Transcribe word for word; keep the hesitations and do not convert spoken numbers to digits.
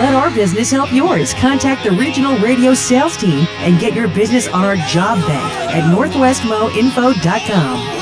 Let our business help yours. Contact the regional radio sales team and get your business on our job bank at northwest mo info dot com.